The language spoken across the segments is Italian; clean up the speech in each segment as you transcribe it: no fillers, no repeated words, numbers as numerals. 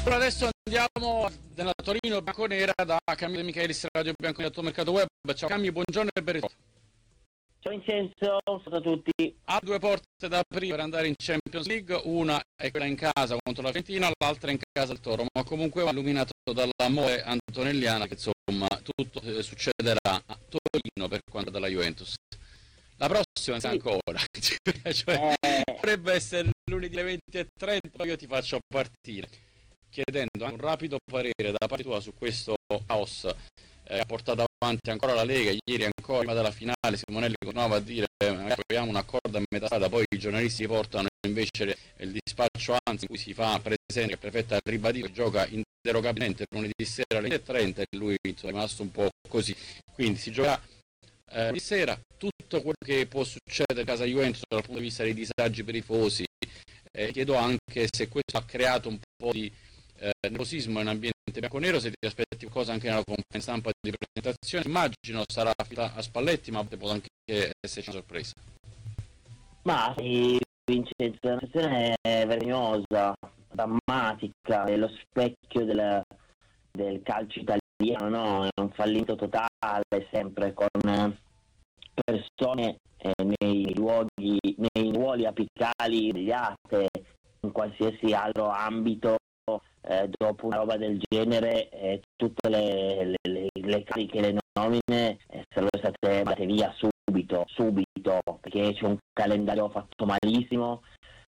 Allora adesso andiamo nella Torino bianconera da Camillo De Michelis, Radio Bianconera, del tuo mercato web. Ciao Camillo, buongiorno e ben ritrovato. Ciao Vincenzo, saluto a tutti. Ha due porte da aprire per andare in Champions League, una è quella in casa contro la Fiorentina, l'altra in casa del Toro, ma comunque va illuminato dall'amore antonelliana che insomma tutto succederà a Torino per quanto della Juventus. La prossima sì. Ancora, cioè, dovrebbe essere lunedì alle 20:30, io ti faccio partire chiedendo un rapido parere da parte tua su questo caos che ha portato avanti ancora la Lega. Ieri ancora prima della finale Simonelli continuava a dire troviamo un accordo a metà strada, poi i giornalisti portano invece il dispaccio ANSI in cui si fa presente che il prefetto ha ribadito che gioca inderogabilmente lunedì sera alle 20:30 e lui insomma, è rimasto un po' così, quindi si giocherà di sera. Tutto quello che può succedere in casa Juventus dal punto di vista dei disagi per i tifosi, chiedo anche se questo ha creato un po' di nervosismo in ambiente bianconero, se ti aspetti qualcosa anche nella conferenza stampa di presentazione. Immagino sarà affidata a Spalletti, ma può anche esserci una sorpresa. Ma sì, Vincenzo, è una situazione vergognosa, drammatica, è lo specchio del calcio italiano, no? È un fallimento totale, sempre con persone nei ruoli apicali sbagliate in qualsiasi altro ambito. Dopo una roba del genere tutte le cariche, le nomine sarebbero state mandate via subito, perché c'è un calendario fatto malissimo.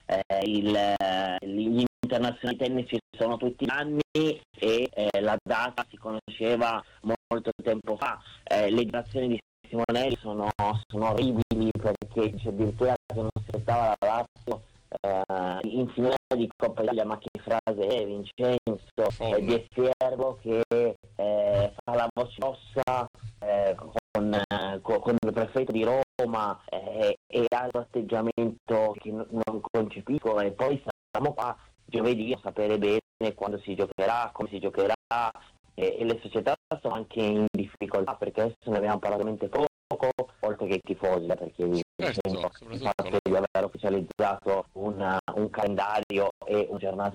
Gli internazionali tennis ci sono tutti gli anni e la data si conosceva molto tempo fa. Le dichiarazioni di Simonelli sono orribili, perché c'è addirittura che non si aspettava la Lazio in finale di Coppa Italia, ma che frase è, Vincenzo? Di Siervo che fa la voce rossa con il prefetto di Roma e ha un atteggiamento che non concepisco, e poi siamo qua giovedì a sapere bene quando si giocherà, come si giocherà, e le società sono anche in difficoltà, perché adesso ne abbiamo parlato veramente poco, oltre che i tifosi, perché il fatto di aver ufficializzato un calendario e un giornata